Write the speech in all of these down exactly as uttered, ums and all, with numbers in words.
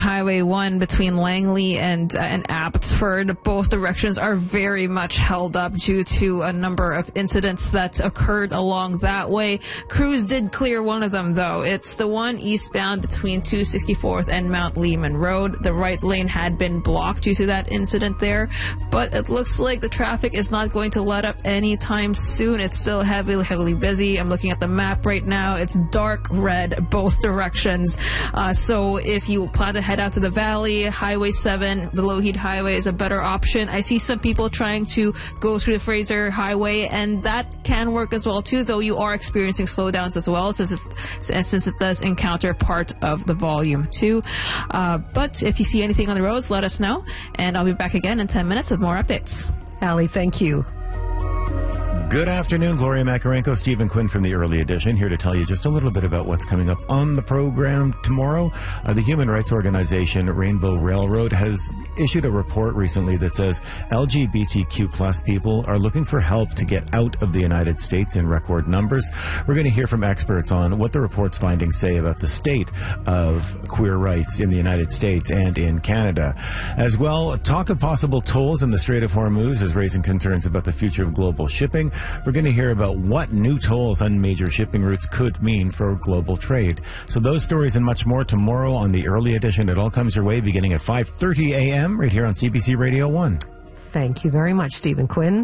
Highway one between Langley and uh, and Abbotsford. Both directions are very much held up due to a number of incidents that occurred along that way. Crews did clear one of them, though. It's the one eastbound between two sixty-fourth and Mount Lehman Road. The right lane had been blocked due to that incident there, but it looks like the traffic is not going to let up anytime soon. It's still heavily, heavily busy. I'm looking at the map right now. It's dark red both directions. Uh, so if you plan to head out to the valley, Highway seven, the Lougheed Highway is a better option. I see some people trying to go through the Fraser Highway, and that can work as well too, though you are experiencing slowdowns as well, since it's, since it does encounter part of the volume too. Uh, but if you see anything on the roads, let us know, and I'll be back again in ten minutes with more updates. Allie, thank you. Good afternoon, Gloria Makarenko, Stephen Quinn from the Early Edition, here to tell you just a little bit about what's coming up on the program tomorrow. Uh, the human rights organization Rainbow Railroad has issued a report recently that says L G B T Q plus people are looking for help to get out of the United States in record numbers. We're going to hear from experts on what the report's findings say about the state of queer rights in the United States and in Canada. As well, talk of possible tolls in the Strait of Hormuz is raising concerns about the future of global shipping. We're going to hear about what new tolls on major shipping routes could mean for global trade. So those stories and much more tomorrow on the Early Edition. It all comes your way beginning at five thirty a.m. right here on C B C Radio one. Thank you very much, Stephen Quinn.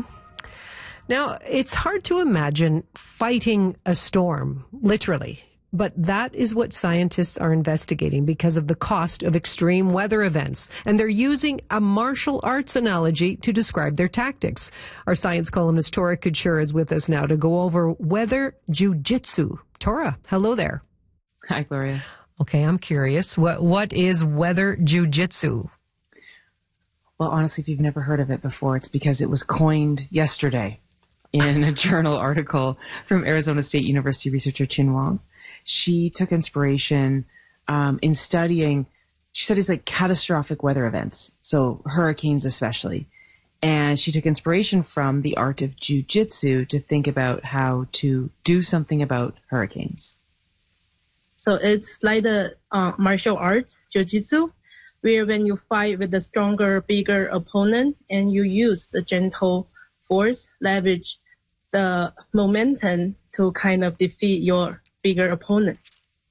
Now, it's hard to imagine fighting a storm, literally. But that is what scientists are investigating because of the cost of extreme weather events. And they're using a martial arts analogy to describe their tactics. Our science columnist Tora Couture is with us now to go over weather jiu-jitsu. Tora, hello there. Hi, Gloria. Okay, I'm curious. What What is weather jiu-jitsu? Well, honestly, if you've never heard of it before, it's because it was coined yesterday in a journal article from Arizona State University researcher Chin Wong. She took inspiration um, in studying, she studies like catastrophic weather events, so hurricanes especially. And she took inspiration from the art of jiu-jitsu to think about how to do something about hurricanes. So it's like the uh, martial arts, jiu-jitsu, where when you fight with a stronger, bigger opponent and you use the gentle force, leverage the momentum to kind of defeat your bigger opponent.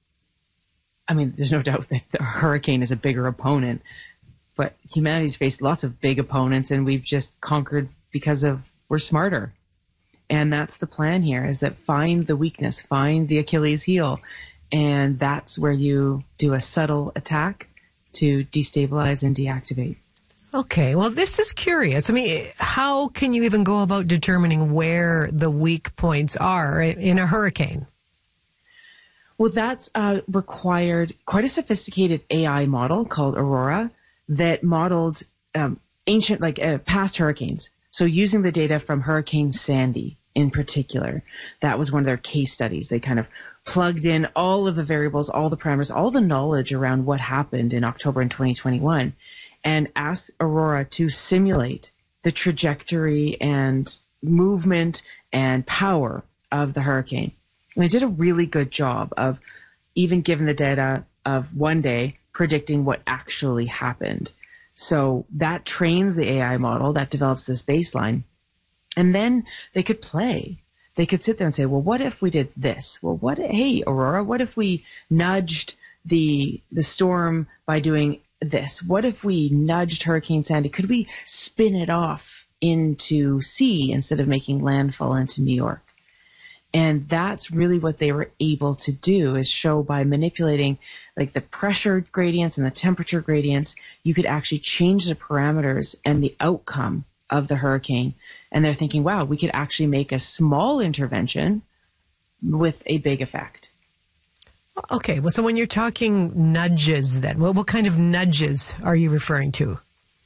I mean, there's no doubt that the hurricane is a bigger opponent, but humanity's faced lots of big opponents, and we've just conquered because of we're smarter. And that's the plan here, is that find the weakness, find the Achilles heel, and that's where you do a subtle attack to destabilize and deactivate. Okay, well, this is curious. I mean, how can you even go about determining where the weak points are in a hurricane? Well, that's uh, required quite a sophisticated A I model called Aurora that modeled um, ancient, like uh, past hurricanes. So using the data from Hurricane Sandy in particular, that was one of their case studies. They kind of plugged in all of the variables, all the parameters, all the knowledge around what happened in October in twenty twenty-one, and asked Aurora to simulate the trajectory and movement and power of the hurricane. And it did a really good job of, even given the data of one day, predicting what actually happened. So that trains the A I model, that develops this baseline. And then they could play. They could sit there and say, well, what if we did this? Well, what, hey, Aurora, what if we nudged the the storm by doing this? What if we nudged Hurricane Sandy? Could we spin it off into sea instead of making landfall into New York? And that's really what they were able to do, is show by manipulating like the pressure gradients and the temperature gradients, you could actually change the parameters and the outcome of the hurricane. And they're thinking, wow, we could actually make a small intervention with a big effect. Okay, well, so when you're talking nudges then, what, what kind of nudges are you referring to?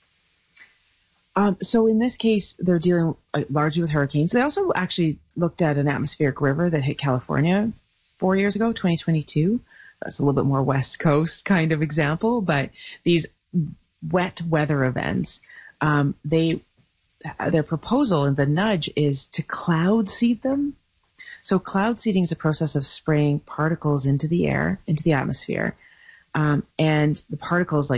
Um, so in this case, they're dealing uh, largely with hurricanes. They also actually looked at an atmospheric river that hit California four years ago, twenty twenty-two. That's a little bit more West Coast kind of example. But these wet weather events, um, they their proposal and the nudge is to cloud seed them. So cloud seeding is a process of spraying particles into the air, into the atmosphere. Um, and the particles like